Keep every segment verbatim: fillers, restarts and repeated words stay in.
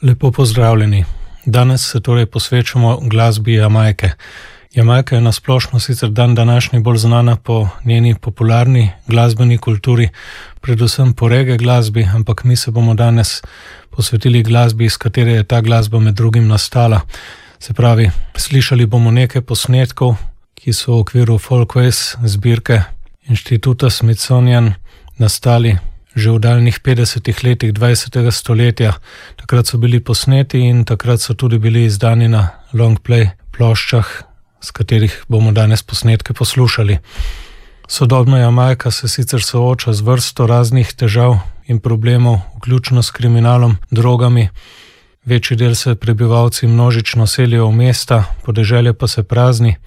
Lepo pozdravljeni. Danes se torej posvečamo glasbi Jamajke. Jamajka je na splošno sicer dan današnji bolj znana po njeni popularni glasbeni kulturi, predvsem po reggae glasbi, ampak mi se bomo danes posvetili glasbi, iz katere je ta glasba med drugim nastala. Se pravi, slišali bomo nekaj posnetkov, ki so v okviru Folkways zbirke Inštituta Smithsonian nastali že v daljnih petdesetih letih dvajsetega stoletja. Takrat so bili posneti in takrat so tudi bili izdani na longplay ploščah, s katerih bomo danes posnetke poslušali. Sodobna Jamajka se sicer sooča z vrsto raznih težav in problemov, vključno s kriminalom, drogami. Večji del se prebivalci množično selijo v mesta, podeželje pa se prazni.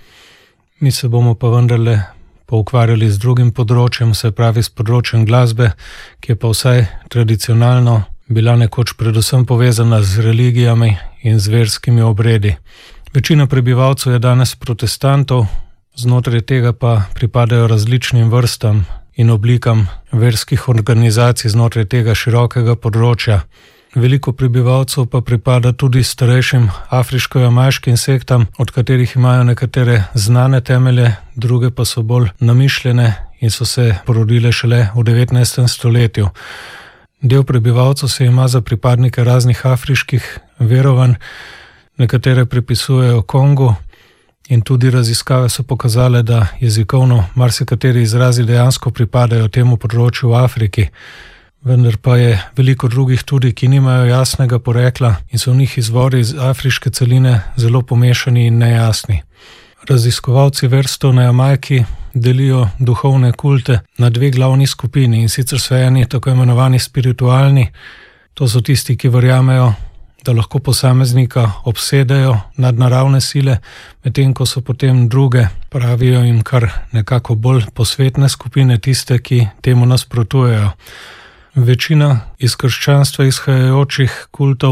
Mi se bomo pa vendarle poukvarjali z drugim področjem, se pravi s področjem glasbe, ki je pa vsaj tradicionalno bila nekoč predvsem povezana z religijami in z verskimi obredi. Večina prebivalcev je danes protestantov, znotraj tega pa pripadajo različnim vrstam in oblikam verskih organizacij znotraj tega širokega področja. Veliko prebivalcev pa pripada tudi starejšim afriško-jamajškim sektam, od katerih imajo nekatere znane temelje, druge pa so bolj namišljene in so se porodile šele v devetnajstem stoletju. Del prebivalcev se ima za pripadnike raznih afriških verovanj, nekatere pripisujejo Kongu in tudi raziskave so pokazale, da jezikovno marsikateri izrazi dejansko pripadajo temu področju v Afriki. Vendar pa je veliko drugih tudi, ki nimajo jasnega porekla in so v njih izvori iz afriške celine zelo pomešani in nejasni. Raziskovalci verstev na Jamajki delijo duhovne kulte na dve glavni skupini, in sicer so eni tako imenovani spiritualni. To so tisti, ki verjamejo, da lahko posameznika obsedejo nadnaravne sile, medtem ko so potem druge, pravijo jim kar nekako bolj posvetne skupine, tiste, ki temu nasprotujejo. Večina iz krščanstva izhajajočih kultov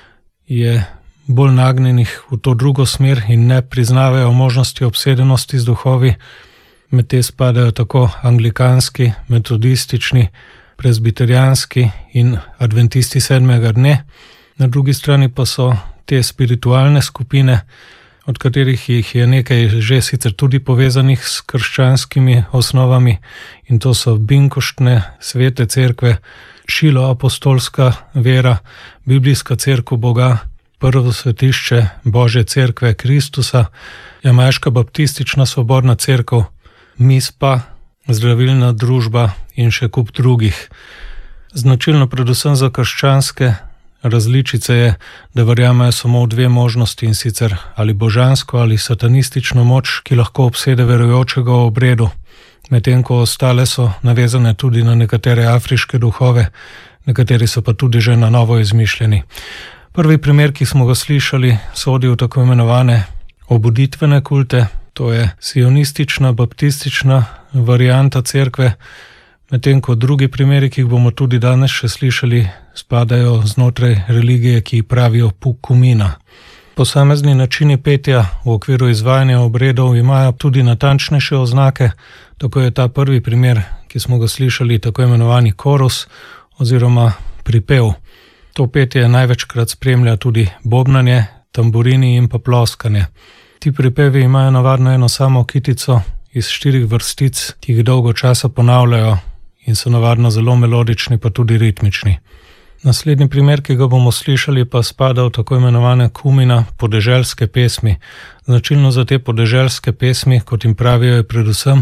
je bolj nagnjenih v to drugo smer in ne priznavajo možnosti obsedenosti z duhovi. Med te spadajo tako anglikanski, metodistični, prezbiterijanski in adventisti sedmega dne. Na drugi strani pa so te spiritualne skupine, od katerih jih je nekaj že sicer tudi povezanih s krščanskimi osnovami, in to so binkoštne svete cerkve, šiloapostolska vera, biblijska cerkev Boga, prvo svetišče Božje cerkve Kristusa, jamajška baptistična svobodna cerkev, Mispa, zdravilna družba in še kup drugih. Značilno predvsem za krščanske različice je, da verjamejo samo v dve možnosti, in sicer ali božansko ali satanistično moč, ki lahko obsede verujočega v obredu, medtem ko ostale so navezane tudi na nekatere afriške duhove, nekateri so pa tudi že na novo izmišljeni. Prvi primer, ki smo ga slišali, sodi v tako imenovane obuditvene kulte, to je sionistična, baptistična varianta cerkve, medtem ko drugi primeri, ki jih bomo tudi danes še slišali, spadajo znotraj religije, ki pravijo pukumina. Posamezni načini petja v okviru izvajanja obredov imajo tudi natančnejše oznake, tako je ta prvi primer, ki smo ga slišali, tako imenovani korus oziroma pripev. To petje največkrat spremlja tudi bobnanje, tamburini in pa ploskanje. Ti pripevi imajo navadno eno samo kitico iz štirih vrstic, ki jih dolgo časa ponavljajo in so navadno zelo melodični, pa tudi ritmični. Naslednji primer, ki ga bomo slišali, pa spada v tako imenovane kumina podeželske pesmi. Značilno za te podeželske pesmi, kot jim pravijo, je predvsem,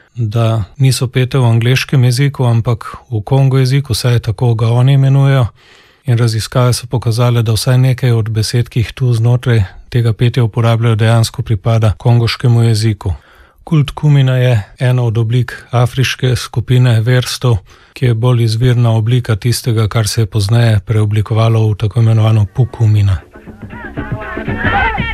da niso pete v angleškem jeziku, ampak v kongo jeziku, saj tako ga oni imenujejo, in raziskave so pokazale, da vsaj nekaj od besed, ki jih tu znotraj tega petja uporabljajo, dejansko pripada kongoškemu jeziku. Kult kumina je ena od oblik afriške skupine verstev, ki je bolj izvirna oblika tistega, kar se je pozneje preoblikovalo v tako imenovano pukumina.